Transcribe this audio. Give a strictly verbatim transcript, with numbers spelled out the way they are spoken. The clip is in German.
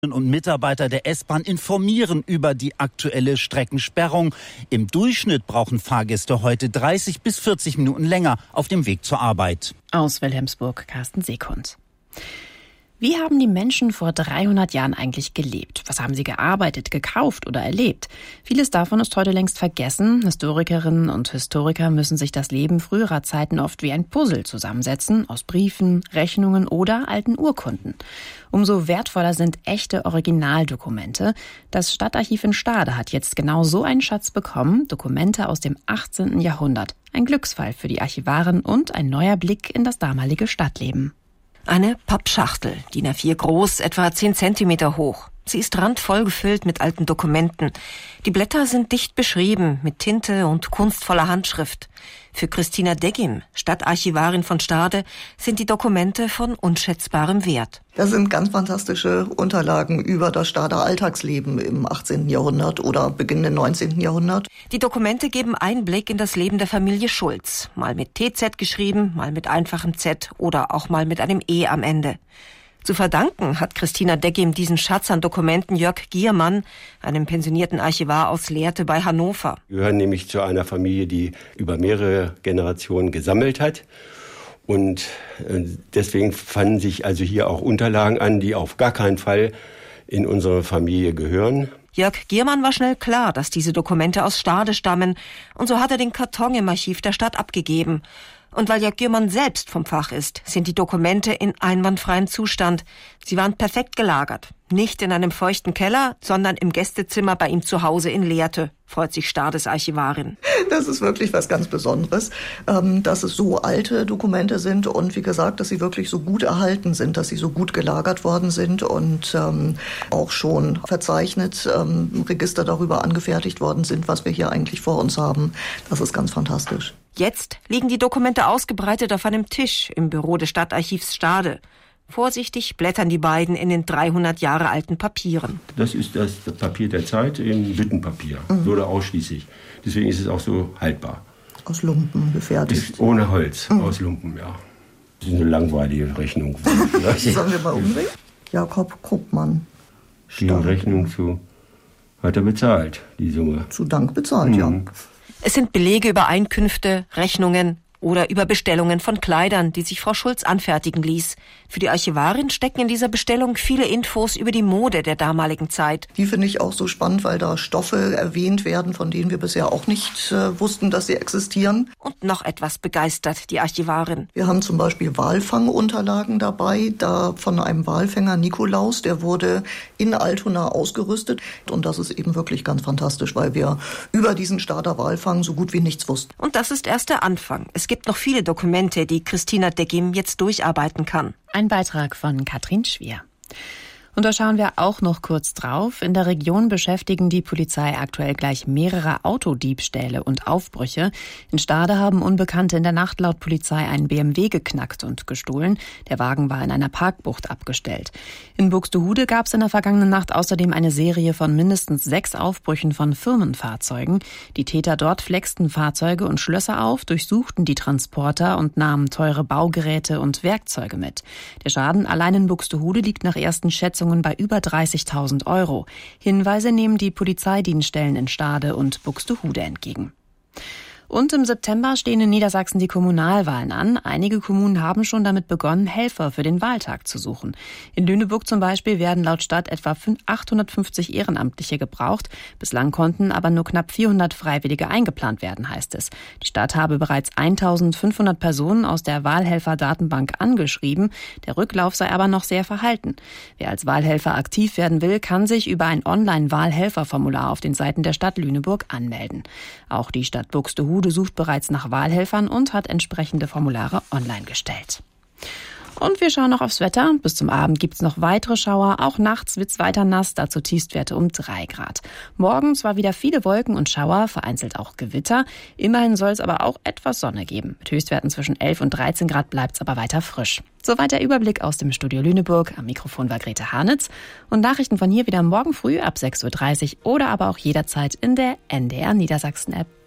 Und Mitarbeiter der S-Bahn informieren über die aktuelle Streckensperrung. Im Durchschnitt brauchen Fahrgäste heute dreißig bis vierzig Minuten länger auf dem Weg zur Arbeit. Aus Wilhelmsburg, Carsten Seekund. Wie haben die Menschen vor dreihundert Jahren eigentlich gelebt? Was haben sie gearbeitet, gekauft oder erlebt? Vieles davon ist heute längst vergessen. Historikerinnen und Historiker müssen sich das Leben früherer Zeiten oft wie ein Puzzle zusammensetzen, aus Briefen, Rechnungen oder alten Urkunden. Umso wertvoller sind echte Originaldokumente. Das Stadtarchiv in Stade hat jetzt genau so einen Schatz bekommen, Dokumente aus dem achtzehnten Jahrhundert. Ein Glücksfall für die Archivarin und ein neuer Blick in das damalige Stadtleben. Eine Pappschachtel, D I N A vier groß, etwa zehn Zentimeter hoch. Sie ist randvoll gefüllt mit alten Dokumenten. Die Blätter sind dicht beschrieben, mit Tinte und kunstvoller Handschrift. Für Christina Deggim, Stadtarchivarin von Stade, sind die Dokumente von unschätzbarem Wert. Das sind ganz fantastische Unterlagen über das Stader Alltagsleben im achtzehnten Jahrhundert oder beginnenden neunzehnten Jahrhundert. Die Dokumente geben Einblick in das Leben der Familie Schulz. Mal mit T Z geschrieben, mal mit einfachem Z oder auch mal mit einem E am Ende. Zu verdanken hat Christina Deggim diesen Schatz an Dokumenten Jörg Giermann, einem pensionierten Archivar aus Lehrte bei Hannover. Wir gehören nämlich zu einer Familie, die über mehrere Generationen gesammelt hat. Und deswegen fanden sich also hier auch Unterlagen an, die auf gar keinen Fall in unsere Familie gehören. Jörg Giermann war schnell klar, dass diese Dokumente aus Stade stammen. Und so hat er den Karton im Archiv der Stadt abgegeben. Und weil Jörg Giermann selbst vom Fach ist, sind die Dokumente in einwandfreiem Zustand. Sie waren perfekt gelagert. Nicht in einem feuchten Keller, sondern im Gästezimmer bei ihm zu Hause in Lehrte, freut sich Stades Archivarin. Das ist wirklich was ganz Besonderes, dass es so alte Dokumente sind und wie gesagt, dass sie wirklich so gut erhalten sind, dass sie so gut gelagert worden sind und auch schon verzeichnet, Register darüber angefertigt worden sind, was wir hier eigentlich vor uns haben. Das ist ganz fantastisch. Jetzt liegen die Dokumente ausgebreitet auf einem Tisch im Büro des Stadtarchivs Stade. Vorsichtig blättern die beiden in den dreihundert Jahre alten Papieren. Das ist das Papier der Zeit in Büttenpapier, mhm. oder ausschließlich. Deswegen ist es auch so haltbar. Aus Lumpen gefertigt. Ist ohne Holz, mhm. aus Lumpen, ja. Das ist eine langweilige Rechnung. Sollen wir mal umdrehen? Jakob Kruppmann. Die Rechnung zu, hat er bezahlt, die Summe. Zu Dank bezahlt, mhm. ja. Es sind Belege über Einkünfte, Rechnungen oder über Bestellungen von Kleidern, die sich Frau Schulz anfertigen ließ. Für die Archivarin stecken in dieser Bestellung viele Infos über die Mode der damaligen Zeit. Die finde ich auch so spannend, weil da Stoffe erwähnt werden, von denen wir bisher auch nicht äh, wussten, dass sie existieren. Und noch etwas begeistert die Archivarin. Wir haben zum Beispiel Walfangunterlagen dabei, da von einem Walfänger Nikolaus, der wurde in Altona ausgerüstet. Und das ist eben wirklich ganz fantastisch, weil wir über diesen Stader Walfang so gut wie nichts wussten. Und das ist erst der Anfang. Es gibt noch viele Dokumente, die Christina Deggim jetzt durcharbeiten kann. Ein Beitrag von Katrin Schwier. Und da schauen wir auch noch kurz drauf. In der Region beschäftigen die Polizei aktuell gleich mehrere Autodiebstähle und Aufbrüche. In Stade haben Unbekannte in der Nacht laut Polizei einen B M W geknackt und gestohlen. Der Wagen war in einer Parkbucht abgestellt. In Buxtehude gab es in der vergangenen Nacht außerdem eine Serie von mindestens sechs Aufbrüchen von Firmenfahrzeugen. Die Täter dort flexten Fahrzeuge und Schlösser auf, durchsuchten die Transporter und nahmen teure Baugeräte und Werkzeuge mit. Der Schaden allein in Buxtehude liegt nach ersten Schätzungen bei über dreißigtausend Euro. Hinweise nehmen die Polizeidienststellen in Stade und Buxtehude entgegen. Und im September stehen in Niedersachsen die Kommunalwahlen an. Einige Kommunen haben schon damit begonnen, Helfer für den Wahltag zu suchen. In Lüneburg zum Beispiel werden laut Stadt etwa achthundertfünfzig Ehrenamtliche gebraucht. Bislang konnten aber nur knapp vierhundert Freiwillige eingeplant werden, heißt es. Die Stadt habe bereits eintausendfünfhundert Personen aus der Wahlhelfer-Datenbank angeschrieben. Der Rücklauf sei aber noch sehr verhalten. Wer als Wahlhelfer aktiv werden will, kann sich über ein Online-Wahlhelferformular auf den Seiten der Stadt Lüneburg anmelden. Auch die Stadt Buxtehude sucht bereits nach Wahlhelfern und hat entsprechende Formulare online gestellt. Und wir schauen noch aufs Wetter. Bis zum Abend gibt's noch weitere Schauer. Auch nachts wird's weiter nass, dazu Tiefstwerte um drei Grad. Morgen zwar wieder viele Wolken und Schauer, vereinzelt auch Gewitter. Immerhin soll es aber auch etwas Sonne geben. Mit Höchstwerten zwischen elf und dreizehn Grad bleibt's aber weiter frisch. Soweit der Überblick aus dem Studio Lüneburg. Am Mikrofon war Grete Harnitz. Und Nachrichten von hier wieder morgen früh ab sechs Uhr dreißig oder aber auch jederzeit in der N D R Niedersachsen App.